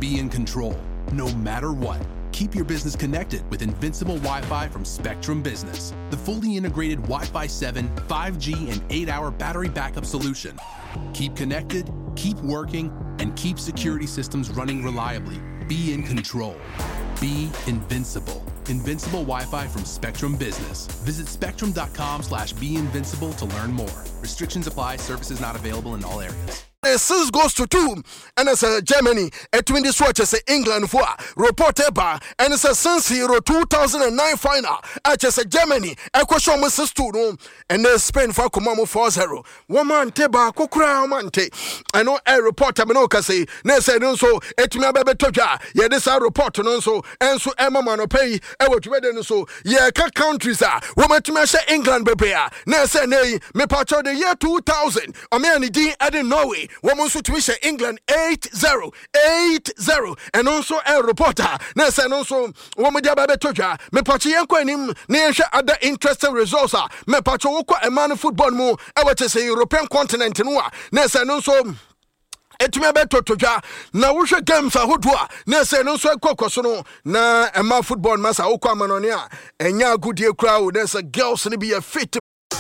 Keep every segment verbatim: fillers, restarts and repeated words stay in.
be in control, no matter what. Keep your business connected with Invincible Wi-Fi from Spectrum Business, the fully integrated Wi-Fi seven, five G, and eight hour battery backup solution. Keep connected, keep working, and keep security systems running reliably. Be in control. Be invincible. Invincible Wi-Fi from Spectrum Business. Visit spectrum.com slash be invincible to learn more. Restrictions apply. Services not available in all areas. Six goes to two, and it's a Germany, a twin swatches England for reporter bar, and it's a San Siro two thousand nine final. I just a Germany, a question with two room, and then Spain for Comamo four zero. One man teba, Kukra Mante. I know a reporter, Manoka say, Nessa don't so, et me baby toja, yeah, this our report on so, and so Emma Manopay, I was ready so, yeah, cut countries are, woman to measure England, baby, Nessa nay, me patch of the year two thousand, or me and D, I didn't know it. Woman to measure England eight zero, eight zero, and also a reporter, Nessa and also, woman de baby toja, me patch yanko and him, Nesha other interesting results are, me patch a man football mo, I was to say European continent, Nessa and also. Etime beto toja na wohwe games ahodwa na se no so ekokoso no na ema football masa okwa manone a enya agudie kra wo na se girls ne be a fit.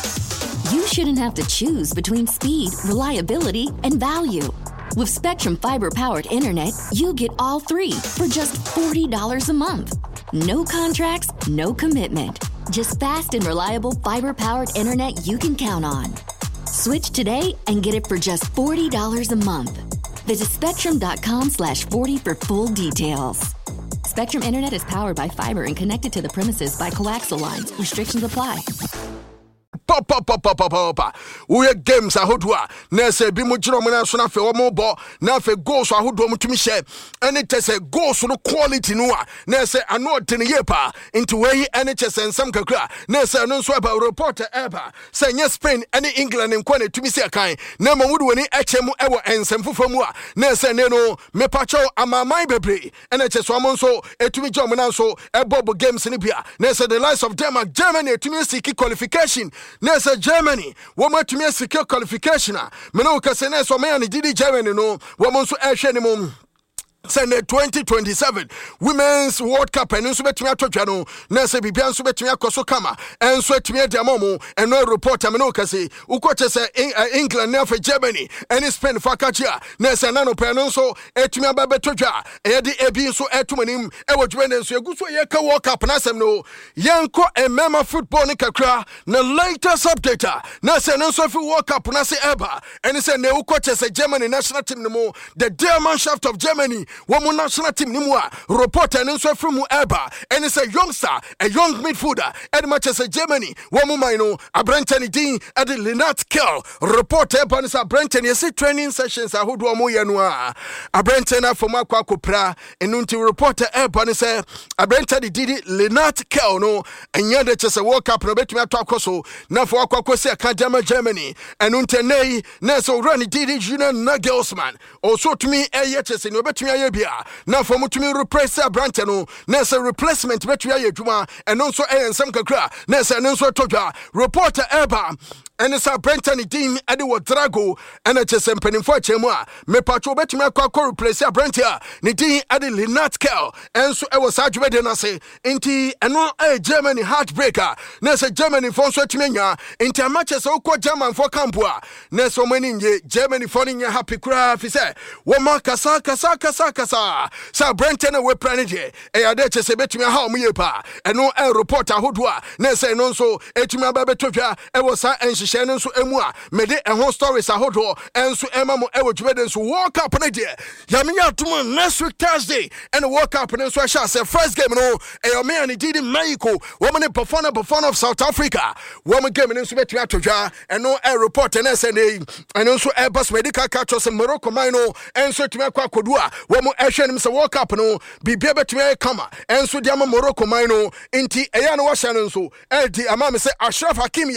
You shouldn't have to choose between speed, reliability, and value. With Spectrum fiber-powered internet, you get all three for just forty dollars a month. No contracts, no commitment. Just fast and reliable fiber-powered internet you can count on. Switch today and get it for just forty dollars a month. Visit spectrum.com slash 40 for full details. Spectrum Internet is powered by fiber and connected to the premises by coaxial lines. Restrictions apply. Pop pop pop pop pop pop. We games ahodwa. Na se bi mo jiro mo na so na fe wo mo bo na fe goals ahodwa mo tumi share. And it say goals no quality no a. Na se ano ten ye pa into we N H S and some kakra. Na se no so about reporter ever. Say nye Spain and England en kwane tumi se kan. Na mo wudu woni echemu ewo ensem fufamu a. Na se ne no me pacho amamai bebre. N H S wo so etumi jo mo na so ebobo games ni bia. Na se the likes of Denmark, Germany etumi seek qualification. Nessa Germany, woman to me secure qualification. Meno Casene, so man, did Germany no, woman so ash anymore. Sunday twenty twenty-seven Women's World Cup and nso betumi atotwa na se bibia nso betumi akoso kama enso etumi adiamomo and no reporter me no kase ukoche se England na for Germany and Spain for Kachia na se nano pe no nso etumi ababetotwa e de ebi nso etumanim e wodwene nso eguso ye ka World Cup na sem no yenko emema football ni kakra na latest update na se nso fi World Cup na se eba and se ne ukoche se Germany national team no mo the Mannschaft of Germany woman national team nimwa reporter and so from Eba and it's a youngster, a young midfielder at Manchester Germany. Woman mino a Brenton Dean at the Lynette Kell reporter Banisa Brenton. You see training sessions. I would do a moyanua a Brenton for Makwa Kupra and until reporter Ebanisa a Brenton did it Lynette Kell no and yet just a World Cup no bet me talk so now for Aquacosia Academy Germany and until nay Neso Rani did it Junior Nagelsmann also to me a yet in bet me now for me to me replace a branch no nessa replacement between a juma and also a and some kakra nessa and also toja reporter Eba and it's a Brenton Dean Eddie Drago and it's a sempeni for chemwa me patro bet me kwa replace a branch here Nidin Eddie Lynette Kell and so I was argued and I say inti and no a Germany heartbreaker nessa Germany for so timenya into matches so called German for Campua nessa many Germany for in your happy craft he said woma kasa kasa kasa kasa sa Brenton we planet here e ade se betumi ha omo yepa and no a reporter hodwa na say no so etumi ababetotwa e wo sa enhihye no so emu a me de ehon stories ahodo enso ema mo e wo dwede so World Cup na de ya me atum next week Thursday and World Cup no so sha say first game no e o me ani did Mexico woman perform perform of South Africa woman game no so betumi atotwa and no a reporter na say and no so e bus medical catch us Morocco mino enso etumi akwa kodua woman ehwe nim se World Cup no bibia betumi kama enso dia Morocco mino inti eya no wa hya no so e di ama me say Ashraf Hakimi